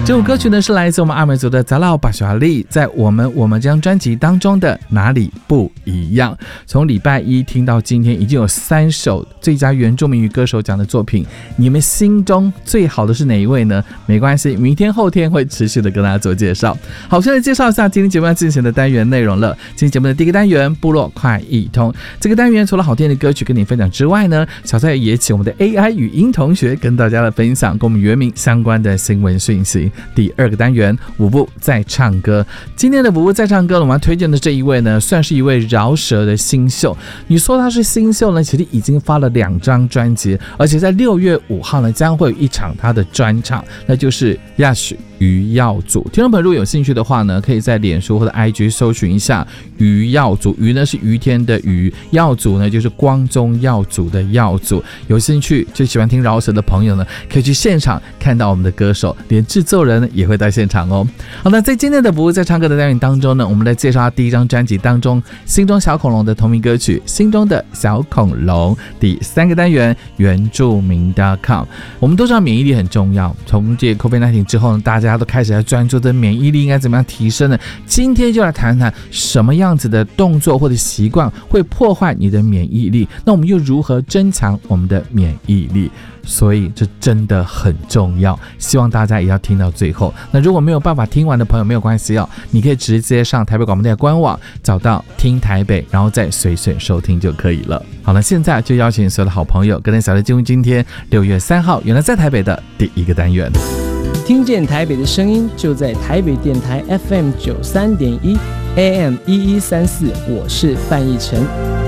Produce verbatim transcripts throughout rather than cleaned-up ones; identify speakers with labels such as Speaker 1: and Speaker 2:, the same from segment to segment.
Speaker 1: 这首歌曲呢是来自我们阿美族的杂老巴小丽，在我们我们这张专辑当中的哪里不一样。从礼拜一听到今天，已经有三首最佳原住民语歌手奖的作品，你们心中最好的是哪一位呢？没关系，明天后天会持续的跟大家做介绍。好，现在介绍一下今天节目要进行的单元内容了。今天节目的第一个单元部落快易通，这个单元除了好听的歌曲跟你分享之外呢，小蔡也请我们的 A I 语音同学跟大家来分享跟我们原民相关的新闻讯息。第二个单元舞步在唱歌，今天的舞步在唱歌我们要推荐的这一位呢，算是一位饶舌的新秀。你说他是新秀呢，其实已经发了两张专辑，而且在六月五号呢将会有一场他的专场，那就是亚许余耀祖。听众朋友如果有兴趣的话呢，可以在脸书或者 I G 搜寻一下余耀祖。余呢是余天的余，耀祖呢就是光宗耀祖的耀祖。有兴趣就喜欢听饶舌的朋友呢，可以去现场看到我们的歌手，连制作人也会在现场哦。好，那在今天的不在唱歌的单元当中呢，我们来介绍他第一张专辑当中心中小恐龙的同名歌曲《心中的小恐龙》。第三个单元原住民 .com， 我们都知道免疫力很重要，从这 COVID 十九 之后呢，大家都开始在专注的免疫力应该怎么样提升呢？今天就来谈谈什么样子的动作或者习惯会破坏你的免疫力，那我们又如何增强我们的免疫力？所以这真的很重要，希望大家也要听到最后。那如果没有办法听完的朋友没有关系哦，你可以直接上台北广播电台官网找到听台北，然后再随选收听就可以了。好了，现在就邀请所有的好朋友跟着小弟进入今天六月三号原来在台北的第一个单元。
Speaker 2: 听见台北的声音，就在台北电台 F M 九十三点一 A M 一一三四，我是范逸臣。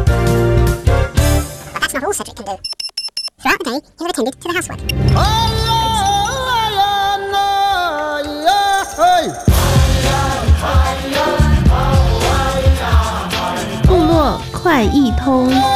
Speaker 3: Throughout the day, he would attend to the housework.
Speaker 4: 部落快易通。